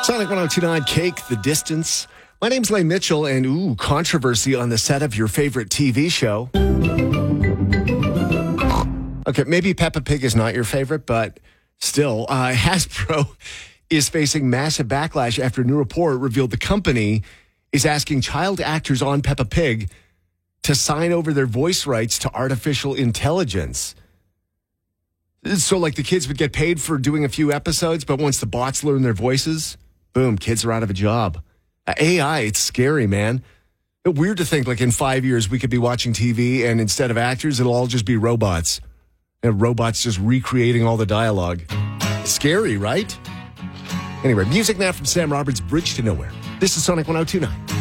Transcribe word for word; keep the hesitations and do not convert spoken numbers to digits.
Sonic one oh two point nine, Cake, The Distance. My name's Lane Mitchell, and ooh, controversy on the set of your favorite T V show. Okay, maybe Peppa Pig is not your favorite, but still, uh, Hasbro is facing massive backlash after a new report revealed the company is asking child actors on Peppa Pig to sign over their voice rights to artificial intelligence. So, like, the kids would get paid for doing a few episodes, but once the bots learn their voices, boom, kids are out of a job. Uh, A I, it's scary, man. It's weird to think, like, in five years, we could be watching T V, and instead of actors, it'll all just be robots. And robots just recreating all the dialogue. Scary, right? Anyway, music now from Sam Roberts, Bridge to Nowhere. This is Sonic one oh two point nine.